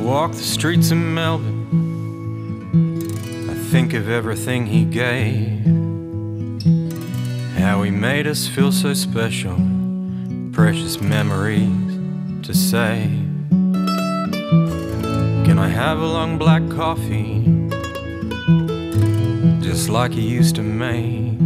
walk the streets of Melbourne, I think of everything he gave, how he made us feel so special, precious memories to save. Can I have a long black coffee, just like he used to make?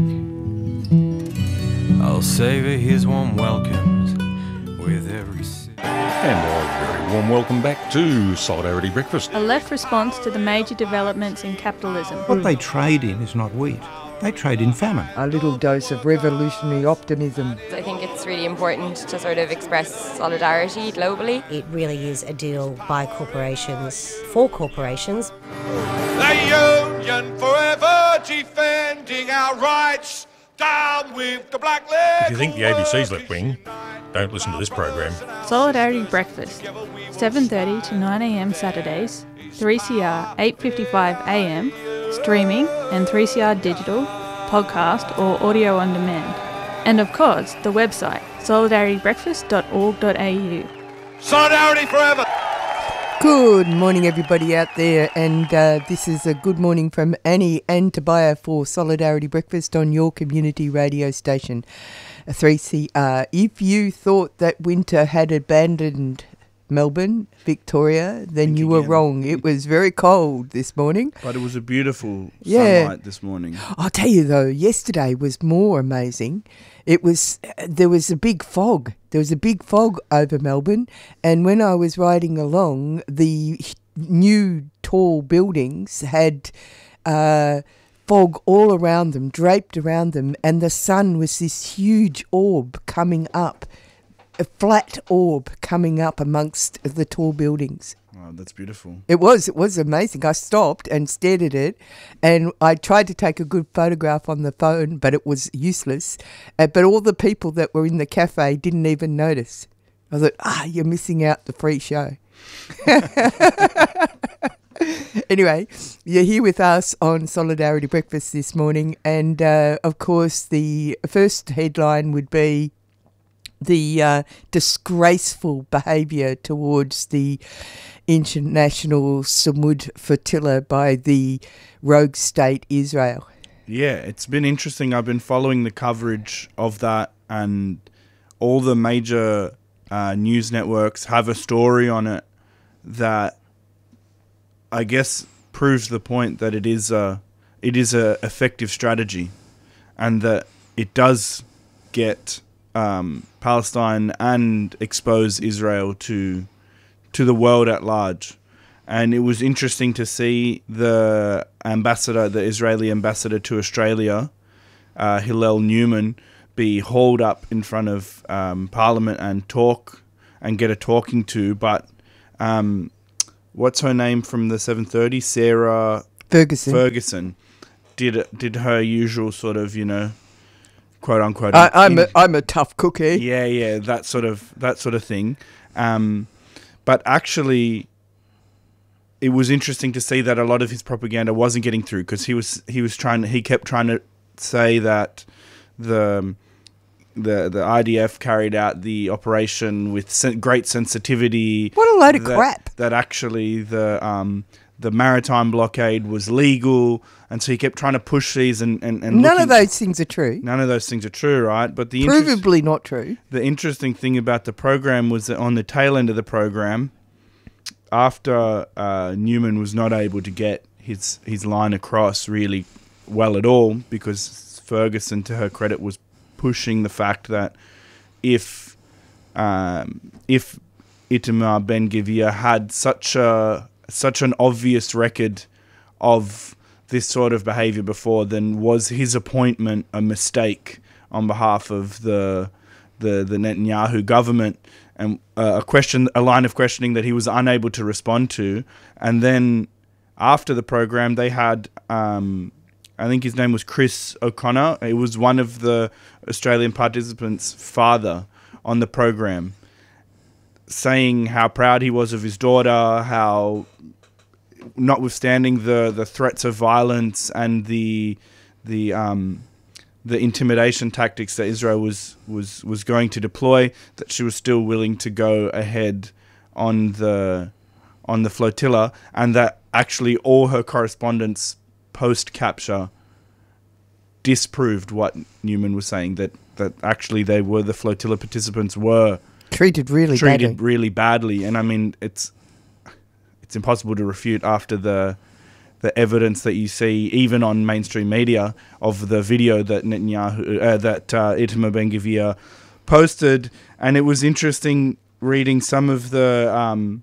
I'll savor his warm welcomes with every sip. And a very warm welcome back to Solidarity Breakfast. A left response to the major developments in capitalism. What they trade in is not wheat. They trade in famine. A little dose of revolutionary optimism. I think it's really important to sort of express solidarity globally. It really is a deal by corporations, for corporations. The union forever defending our rights. Down with the black leg. If you think the ABC's left wing, don't listen to this program. Solidarity Breakfast, 7:30 to 9am Saturdays, 3CR 8:55 AM, streaming and 3CR digital, podcast or audio on demand. And of course, the website solidaritybreakfast.org.au. Solidarity forever. Good morning, everybody out there, and this is a good morning from Annie and Tobias for Solidarity Breakfast on your community radio station, 3CR. If you thought that winter had abandoned Melbourne, Victoria, then you were wrong. It was very cold this morning. But it was a beautiful sunlight this morning. I'll tell you though, yesterday was more amazing. There was a big fog. There was a big fog over Melbourne, and when I was riding along, the new tall buildings had fog all around them, draped around them, and the sun was this huge orb coming up. A flat orb coming up amongst the tall buildings. Wow, that's beautiful. It was amazing. I stopped and stared at it, and I tried to take a good photograph on the phone, but it was useless. But all the people that were in the cafe didn't even notice. I thought, you're missing out the free show. Anyway, you're here with us on Solidarity Breakfast this morning, and of course the first headline would be the disgraceful behaviour towards the international Samud flotilla by the rogue state Israel. Yeah, it's been interesting. I've been following the coverage of that, and all the major news networks have a story on it that I guess proves the point that it is a effective strategy, and that it does get Palestine and expose Israel to the world at large. And it was interesting to see the Israeli ambassador to Australia, Hillel Newman, be hauled up in front of Parliament and talk and get a talking to. But what's her name from the 7:30? Sarah Ferguson did her usual sort of, quote unquote. I'm a tough cookie. Yeah, that sort of thing. But actually, it was interesting to see that a lot of his propaganda wasn't getting through, because he kept trying to say that the IDF carried out the operation with great sensitivity. What a load of crap! That actually the maritime blockade was legal, and so he kept trying to push these and none of those things are true. None of those things are true, right? But provably not true. The interesting thing about the program was that on the tail end of the program, after Newman was not able to get his line across really well at all, because Ferguson, to her credit, was pushing the fact that if Itamar Ben-Gvir had such an obvious record of this sort of behaviour before, then was his appointment a mistake on behalf of the Netanyahu government, and a line of questioning that he was unable to respond to. And then after the program, they had I think his name was Chris O'Connor. It was one of the Australian participants' father on the program, saying how proud he was of his daughter, how notwithstanding the threats of violence and the intimidation tactics that Israel was going to deploy, that she was still willing to go ahead on the on the flotilla, and that actually all her correspondence post-capture disproved what Newman was saying, that actually the flotilla participants were treated really badly. And I mean, it's impossible to refute after the evidence that you see even on mainstream media of the video that Itamar Ben-Gvir posted. And it was interesting reading some of the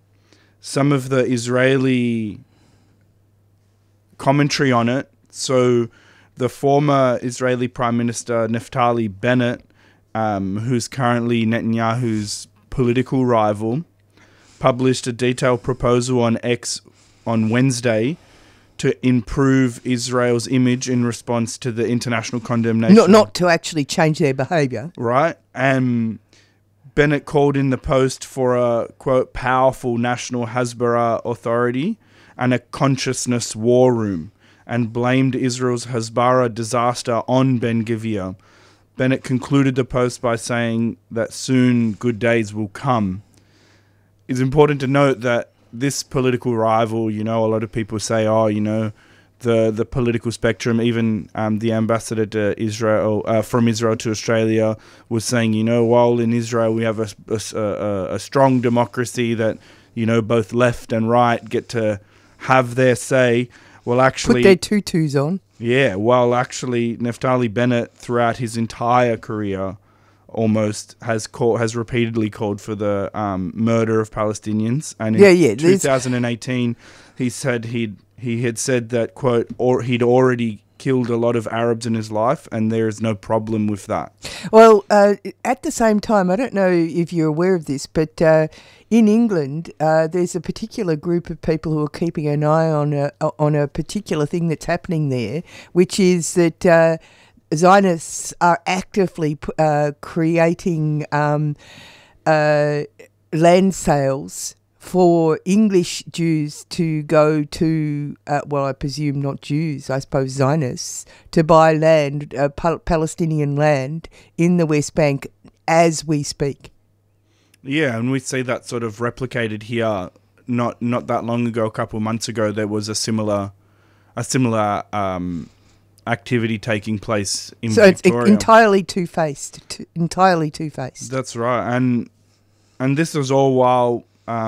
Israeli commentary on it. So the former Israeli Prime Minister Naftali Bennett, who's currently Netanyahu's political rival, published a detailed proposal on X on Wednesday to improve Israel's image in response to the international condemnation. Not to actually change their behaviour. Right. And Bennett called in the post for a, quote, powerful national Hasbara authority and a consciousness war room, and blamed Israel's Hasbara disaster on Ben-Gvir. Bennett concluded the post by saying that soon good days will come. It's important to note that this political rival, a lot of people say, the political spectrum, even the ambassador to Israel, from Israel to Australia, was saying, while in Israel we have a strong democracy that, both left and right get to have their say. Well, actually, put their tutus on. Yeah, well, actually, Naftali Bennett, throughout his entire career, almost has repeatedly called for the murder of Palestinians. And in 2018, he said he had said that, quote, he'd already killed a lot of Arabs in his life, and there is no problem with that. Well, at the same time, I don't know if you're aware of this, but in England, there's a particular group of people who are keeping an eye on a particular thing that's happening there, which is that Zionists are actively creating land sales for English Jews to go to, I presume not Jews, I suppose Zionists, to buy land, Palestinian land in the West Bank as we speak. Yeah, and we see that sort of replicated here. Not that long ago, a couple of months ago, there was a similar activity taking place in Victoria. So it's entirely two-faced. Entirely two-faced. That's right, and this was all while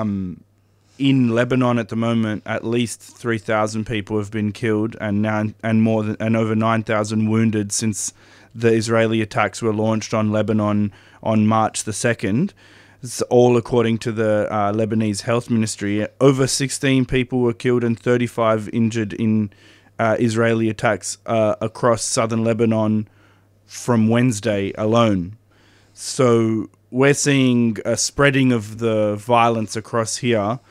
in Lebanon at the moment, at least 3,000 people have been killed and over 9,000 wounded since the Israeli attacks were launched on Lebanon on March the 2nd. It's all according to the Lebanese Health Ministry. Over 16 people were killed and 35 injured in Israeli attacks across southern Lebanon from Wednesday alone. So we're seeing a spreading of the violence across here,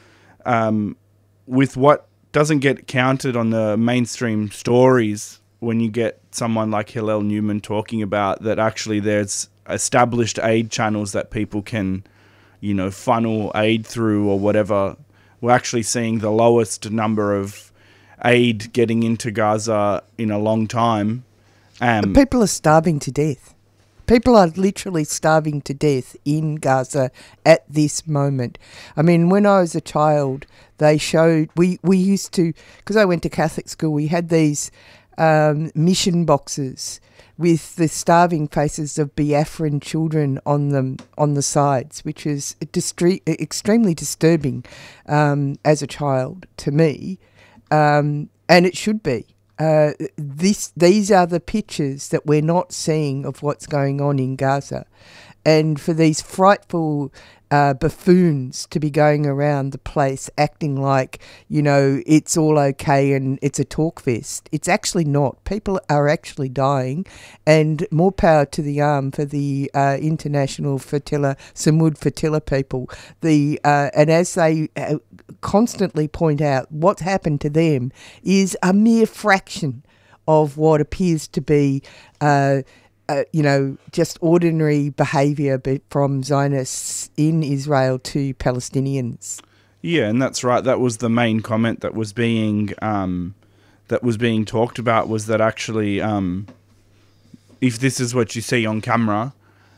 with what doesn't get counted on the mainstream stories when you get someone like Hillel Newman talking about that actually there's established aid channels that people can, funnel aid through or whatever. We're actually seeing the lowest number of aid getting into Gaza in a long time. People are starving to death. People are literally starving to death in Gaza at this moment. I mean, when I was a child, they showed, we used to, because I went to Catholic school, we had these mission boxes with the starving faces of Biafran children on them, on the sides, which is extremely disturbing as a child to me, and it should be. These are the pictures that we're not seeing of what's going on in Gaza. And for these frightful buffoons to be going around the place acting like, it's all okay and it's a talk fest. It's actually not. People are actually dying, and more power to the arm for the international Samud Fatila people. And as they constantly point out, what's happened to them is a mere fraction of what appears to be just ordinary behaviour from Zionists in Israel to Palestinians. Yeah, and that's right. That was the main comment that was being talked about, was that actually, if this is what you see on camera,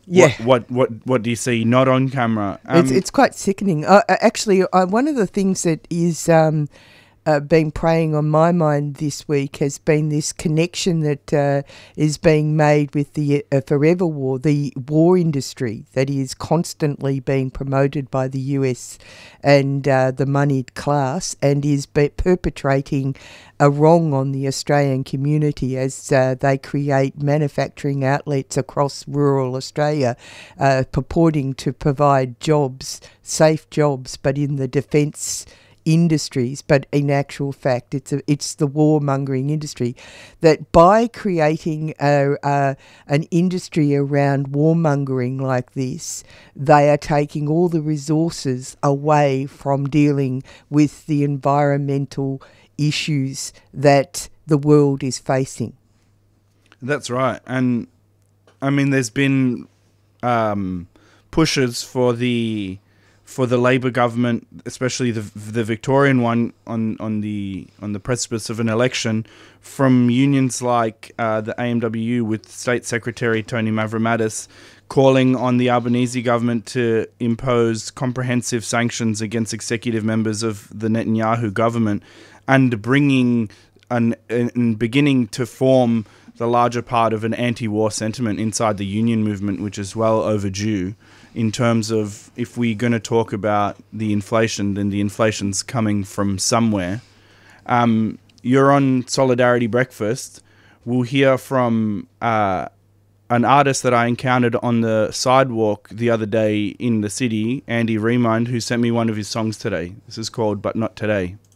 Yeah. What do you see not on camera? It's quite sickening. Actually, one of the things that is been preying on my mind this week has been this connection that is being made with the Forever War, the war industry that is constantly being promoted by the US and the moneyed class, and is perpetrating a wrong on the Australian community as they create manufacturing outlets across rural Australia, purporting to provide jobs, safe jobs, but in the defence industries. But in actual fact, it's the warmongering industry that by creating an industry around warmongering like this, they are taking all the resources away from dealing with the environmental issues that the world is facing. That's right. And I mean, there's been pushes for the Labor government, especially the Victorian one, on the precipice of an election, from unions like the AMWU, with State Secretary Tony Mavromatis calling on the Albanese government to impose comprehensive sanctions against executive members of the Netanyahu government, and bringing and beginning to form the larger part of an anti-war sentiment inside the union movement, which is well overdue. In terms of, if we're going to talk about the inflation, then the inflation's coming from somewhere. You're on Solidarity Breakfast. We'll hear from an artist that I encountered on the sidewalk the other day in the city, Andy Remind, who sent me one of his songs today. This is called But Not Today.